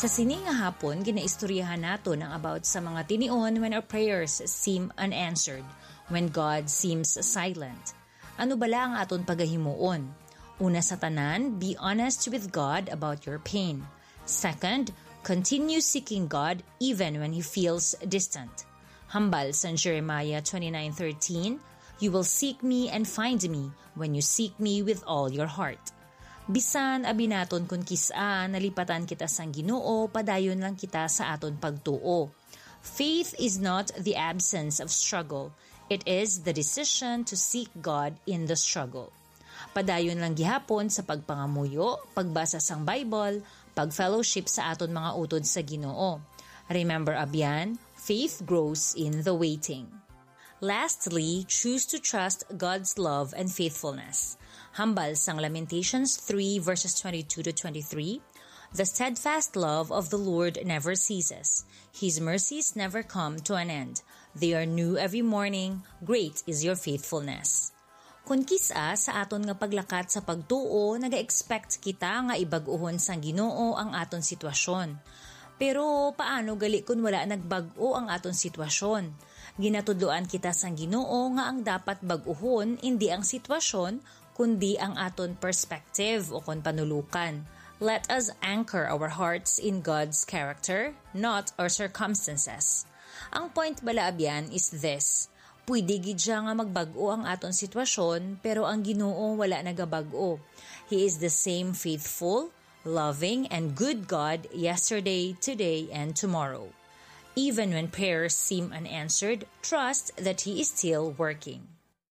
Sa sini nga hapon, ginaistoryahan nato ng about sa mga tinion when our prayers seem unanswered, when God seems silent. Ano bala ang aton pagahimuon? Una sa tanan, be honest with God about your pain. Second, continue seeking God even when He feels distant. Hambal sa Jeremiah 29:13, "You will seek me and find me when you seek me with all your heart." Bisan abinaton kun kisa nalipatan kita sang Ginoo, padayon lang kita sa aton pagtuo. Faith is not the absence of struggle. It is the decision to seek God in the struggle. Padayon lang gihapon sa pagpangamuyo, pagbasa sang Bible, pagfellowship sa aton mga utod sa Ginoo. Remember abyan, faith grows in the waiting. Lastly, choose to trust God's love and faithfulness. Hambal sang Lamentations 3 verses 22 to 23, "The steadfast love of the Lord never ceases. His mercies never come to an end. They are new every morning. Great is your faithfulness." Kung kisa sa aton nga paglakat sa pagtuo, naga-expect kita nga ibag-ohon sang Ginoo ang aton sitwasyon. Pero paano gali kung wala nagbag-o ang aton sitwasyon? Ginatudloan kita sang Ginoo nga ang dapat bag-ohon hindi ang sitwasyon kundi ang aton perspective o kon panulukan. Let us anchor our hearts in God's character, not our circumstances. Ang point bala abyan is this: pwede gid siya nga magbag-o ang aton sitwasyon, pero ang Ginoo wala nagabag-o. He is the same faithful, loving, and good God yesterday, today, and tomorrow. Even when prayers seem unanswered, trust that He is still working.